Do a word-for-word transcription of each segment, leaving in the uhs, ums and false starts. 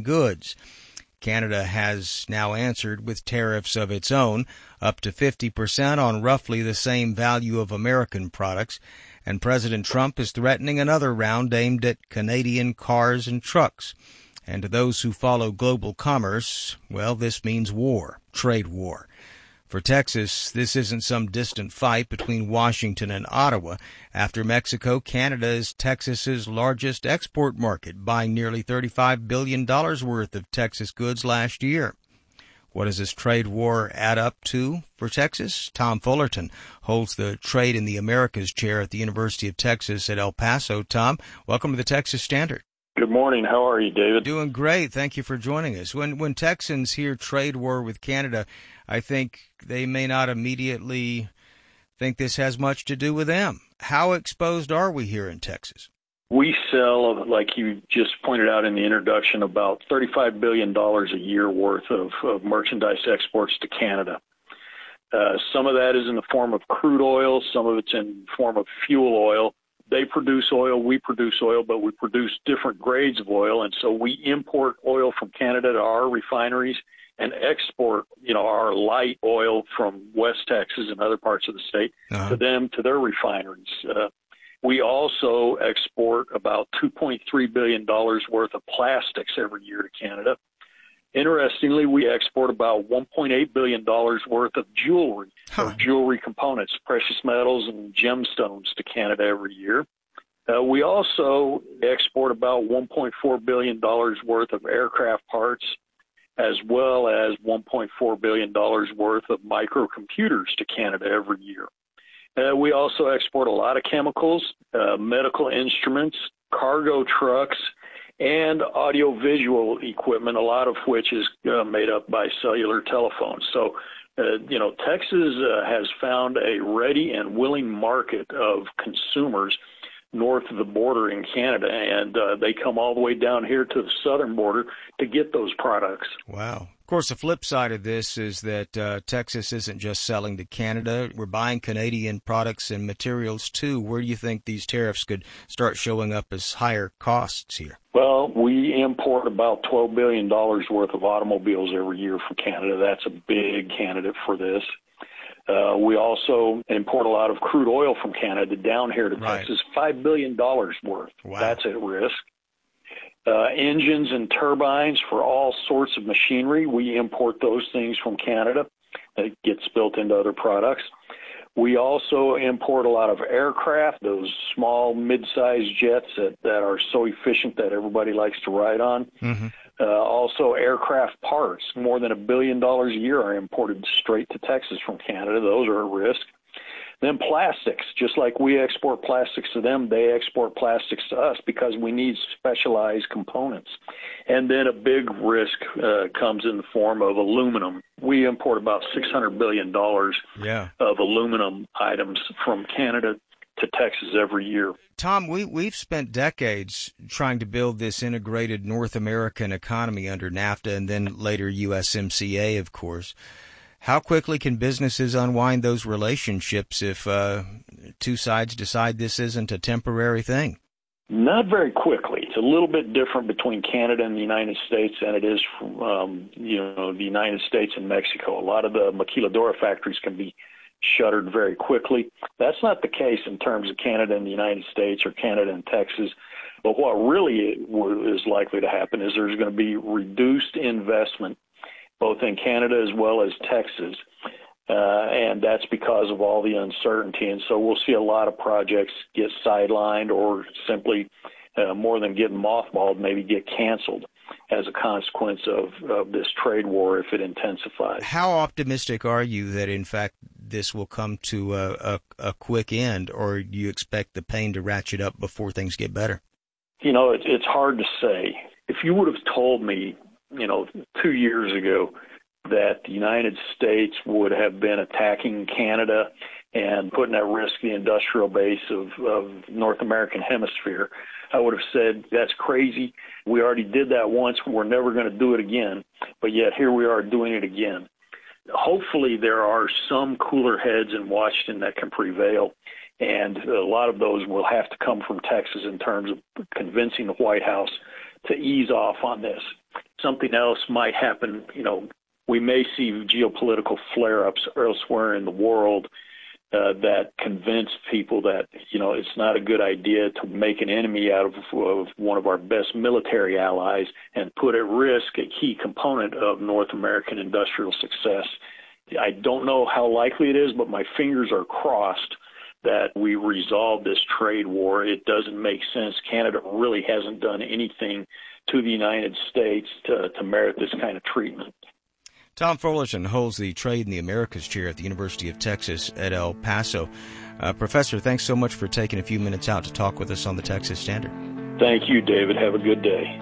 goods. Canada has now answered with tariffs of its own, up to fifty percent on roughly the same value of American products, and President Trump is threatening another round aimed at Canadian cars and trucks. And to those who follow global commerce, well, this means war, trade war. For Texas, this isn't some distant fight between Washington and Ottawa. After Mexico, Canada is Texas's largest export market, buying nearly thirty-five billion dollars worth of Texas goods last year. What does this trade war add up to for Texas? Tom Fullerton holds the Trade in the Americas chair at the University of Texas at El Paso. Tom, welcome to the Texas Standard. Good morning. How are you, David? Doing great. Thank you for joining us. When when Texans hear trade war with Canada, I think they may not immediately think this has much to do with them. How exposed are we here in Texas? We sell, like you just pointed out in the introduction, about thirty-five billion dollars a year worth of, of merchandise exports to Canada. Uh, some of that is in the form of crude oil. Some of it's in the form of fuel oil. They produce oil, we produce oil, but we produce different grades of oil, and so we import oil from Canada to our refineries and export, you know, our light oil from West Texas and other parts of the state uh-huh. to them, to their refineries. Uh, we also export about two point three billion dollars worth of plastics every year to Canada. Interestingly, we export about one point eight billion dollars worth of jewelry, huh. or jewelry components, precious metals and gemstones to Canada every year. Uh, we also export about one point four billion dollars worth of aircraft parts, as well as one point four billion dollars worth of microcomputers to Canada every year. Uh, we also export a lot of chemicals, uh, medical instruments, cargo trucks, and audiovisual equipment, a lot of which is uh, made up by cellular telephones. So, uh, you know, Texas uh, has found a ready and willing market of consumers north of the border in Canada, and uh, they come all the way down here to the southern border to get those products. Wow. Of course, the flip side of this is that uh, Texas isn't just selling to Canada. We're buying Canadian products and materials, too. Where do you think these tariffs could start showing up as higher costs here? Well, we import about twelve billion dollars worth of automobiles every year from Canada. That's a big candidate for this. Uh, we also import a lot of crude oil from Canada down here to right. Texas, five billion dollars worth. Wow. That's at risk. Uh, engines and turbines for all sorts of machinery, we import those things from Canada. It gets built into other products. We also import a lot of aircraft, those small, mid-sized jets that, that are so efficient that everybody likes to ride on. Mm-hmm. Uh, also, aircraft parts, more than a billion dollars a year are imported straight to Texas from Canada. Those are at risk. Then plastics, just like we export plastics to them, they export plastics to us because we need specialized components. And then a big risk uh, comes in the form of aluminum. We import about six hundred billion dollars yeah. of aluminum items from Canada to Texas every year. Tom, we, we've spent decades trying to build this integrated North American economy under NAFTA and then later U S M C A, of course. How quickly can businesses unwind those relationships if uh, two sides decide this isn't a temporary thing? Not very quickly. It's a little bit different between Canada and the United States than it is from, um, you know, the United States and Mexico. A lot of the maquiladora factories can be shuttered very quickly. That's not the case in terms of Canada and the United States or Canada and Texas. But what really is likely to happen is there's going to be reduced investment both in Canada as well as Texas, uh, and that's because of all the uncertainty. And so we'll see a lot of projects get sidelined or simply, uh, more than getting mothballed, maybe get canceled as a consequence of, of this trade war if it intensifies. How optimistic are you that, in fact, this will come to a, a, a quick end, or do you expect the pain to ratchet up before things get better? You know, it, it's hard to say. If you would have told me, you know, two years ago that the United States would have been attacking Canada and putting at risk the industrial base of, of North American hemisphere, I would have said, that's crazy. We already did that once. We're never going to do it again. But yet here we are doing it again. Hopefully there are some cooler heads in Washington that can prevail. And a lot of those will have to come from Texas in terms of convincing the White House to ease off on this. something else might happen. You know, we may see geopolitical flare-ups elsewhere in the world uh, that convince people that, you know, it's not a good idea to make an enemy out of, of one of our best military allies and put at risk a key component of North American industrial success. I don't know how likely it is, but my fingers are crossed that we resolve this trade war. It doesn't make sense. Canada really hasn't done anything to the United States to, to merit this kind of treatment. Tom Froelich holds the Trade in the Americas chair at the University of Texas at El Paso. Uh, Professor, thanks so much for taking a few minutes out to talk with us on the Texas Standard. Thank you, David. Have a good day.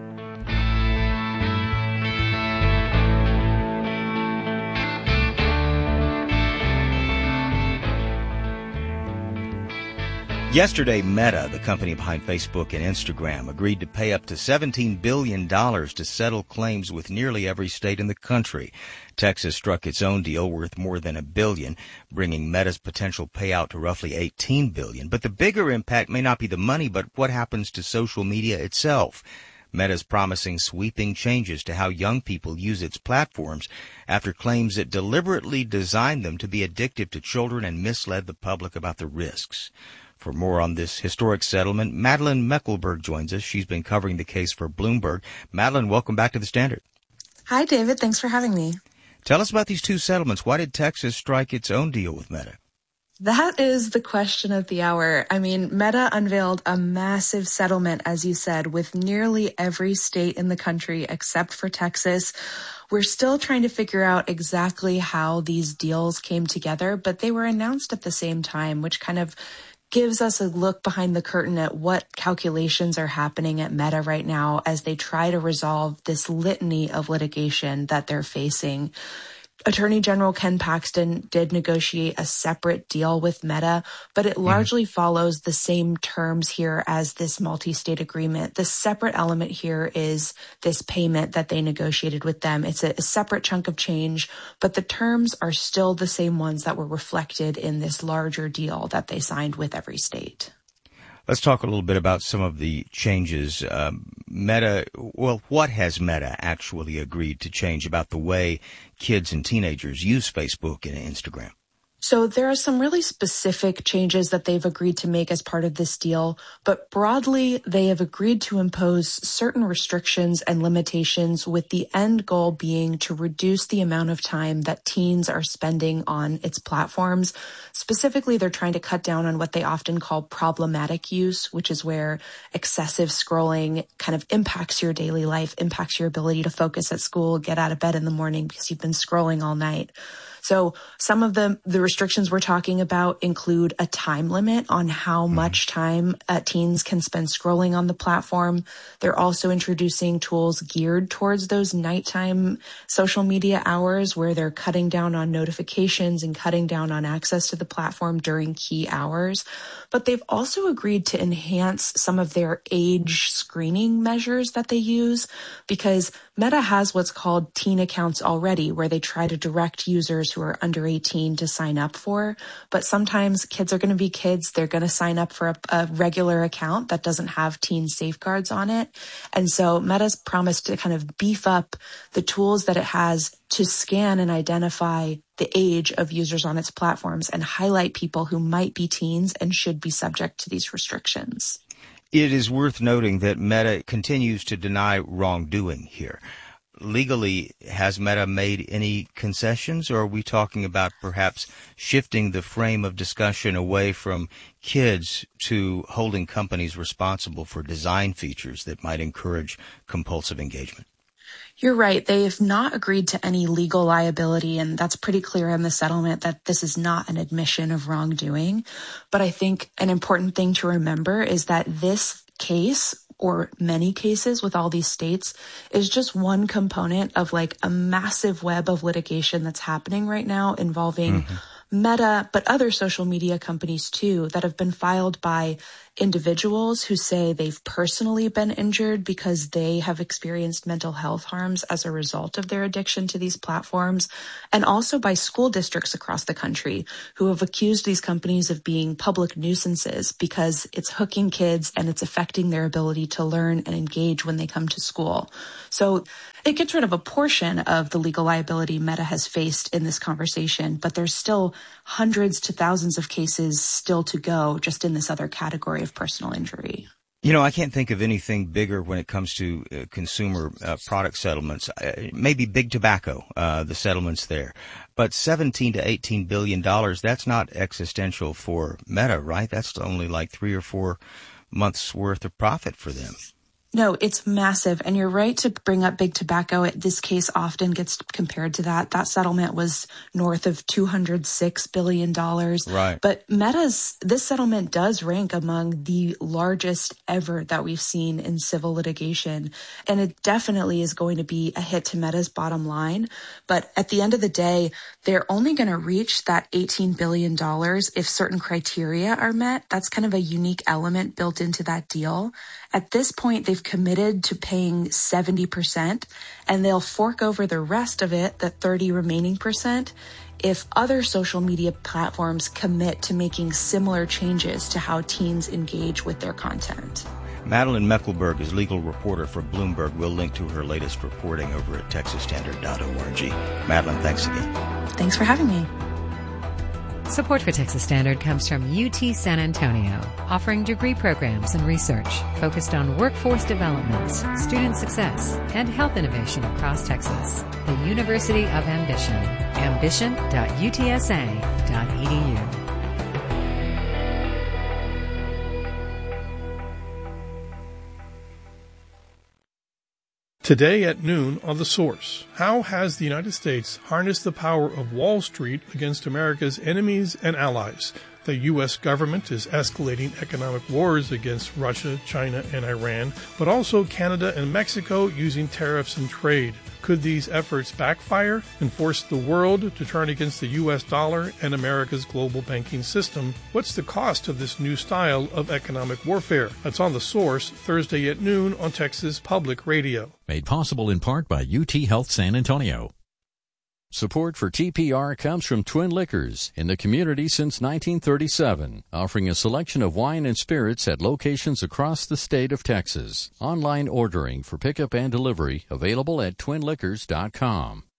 Yesterday, Meta, the company behind Facebook and Instagram, agreed to pay up to seventeen billion dollars to settle claims with nearly every state in the country. Texas struck its own deal worth more than a billion, bringing Meta's potential payout to roughly eighteen billion dollars. But the bigger impact may not be the money, but what happens to social media itself. Meta's promising sweeping changes to how young people use its platforms after claims it deliberately designed them to be addictive to children and misled the public about the risks. For more on this historic settlement, Madeline Meckelberg joins us. She's been covering the case for Bloomberg. Madeline, welcome back to the Standard. Hi, David. Thanks for having me. Tell us about these two settlements. Why did Texas strike its own deal with Meta? That is the question of the hour. I mean, Meta unveiled a massive settlement, as you said, with nearly every state in the country except for Texas. We're still trying to figure out exactly how these deals came together, but they were announced at the same time, which kind of gives us a look behind the curtain at what calculations are happening at Meta right now as they try to resolve this litany of litigation that they're facing. Attorney General Ken Paxton did negotiate a separate deal with Meta, but it largely mm-hmm. follows the same terms here as this multi-state agreement. The separate element here is this payment that they negotiated with them. It's a, a separate chunk of change, but the terms are still the same ones that were reflected in this larger deal that they signed with every state. Let's talk a little bit about some of the changes. Um, Meta, well, what has Meta actually agreed to change about the way kids and teenagers use Facebook and Instagram? So there are some really specific changes that they've agreed to make as part of this deal, but broadly, they have agreed to impose certain restrictions and limitations with the end goal being to reduce the amount of time that teens are spending on its platforms. Specifically, they're trying to cut down on what they often call problematic use, which is where excessive scrolling kind of impacts your daily life, impacts your ability to focus at school, get out of bed in the morning because you've been scrolling all night. So some of the, the restrictions we're talking about include a time limit on how much time uh, teens can spend scrolling on the platform. They're also introducing tools geared towards those nighttime social media hours where they're cutting down on notifications and cutting down on access to the platform during key hours. But they've also agreed to enhance some of their age screening measures that they use because Meta has what's called teen accounts already, where they try to direct users who are under eighteen to sign up for. But sometimes kids are going to be kids. They're going to sign up for a, a regular account that doesn't have teen safeguards on it. And so Meta's promised to kind of beef up the tools that it has to scan and identify the age of users on its platforms and highlight people who might be teens and should be subject to these restrictions. It is worth noting that Meta continues to deny wrongdoing here. Legally, has Meta made any concessions, or are we talking about perhaps shifting the frame of discussion away from kids to holding companies responsible for design features that might encourage compulsive engagement? You're right. They have not agreed to any legal liability, and that's pretty clear in the settlement that this is not an admission of wrongdoing. But I think an important thing to remember is that this case, or many cases with all these states, is just one component of like a massive web of litigation that's happening right now involving mm-hmm. Meta, but other social media companies too, that have been filed by individuals who say they've personally been injured because they have experienced mental health harms as a result of their addiction to these platforms, and also by school districts across the country who have accused these companies of being public nuisances because it's hooking kids and it's affecting their ability to learn and engage when they come to school. So it gets rid of a portion of the legal liability Meta has faced in this conversation, but there's still hundreds to thousands of cases still to go just in this other category of personal injury. You know, I can't think of anything bigger when it comes to uh, consumer uh, product settlements. Uh, maybe big tobacco, uh, the settlements there. But seventeen to eighteen billion dollars, that's not existential for Meta, right? That's only like three or four months worth of profit for them. No, it's massive. And you're right to bring up big tobacco. This case often gets compared to that. That settlement was north of two hundred six billion dollars. Right. But Meta's, this settlement does rank among the largest ever that we've seen in civil litigation. And it definitely is going to be a hit to Meta's bottom line. But at the end of the day, they're only going to reach that eighteen billion dollars if certain criteria are met. That's kind of a unique element built into that deal. At this point, they've committed to paying seventy percent, and they'll fork over the rest of it, the thirty remaining percent, if other social media platforms commit to making similar changes to how teens engage with their content. Madeline Mecklenburg is legal reporter for Bloomberg. We'll link to her latest reporting over at texas standard dot org. Madeline, thanks again. Thanks for having me. Support for Texas Standard comes from U T San Antonio, offering degree programs and research focused on workforce development, student success, and health innovation across Texas. The University of Ambition. ambition dot u t s a dot e d u. Today at noon on The Source, how has the United States harnessed the power of Wall Street against America's enemies and allies? The U S government is escalating economic wars against Russia, China, and Iran, but also Canada and Mexico using tariffs and trade. Could these efforts backfire and force the world to turn against the U S dollar and America's global banking system? What's the cost of this new style of economic warfare? That's on The Source, Thursday at noon on Texas Public Radio. Made possible in part by U T Health San Antonio. Support for T P R comes from Twin Liquors, in the community since nineteen thirty-seven, offering a selection of wine and spirits at locations across the state of Texas. Online ordering for pickup and delivery available at twin liquors dot com.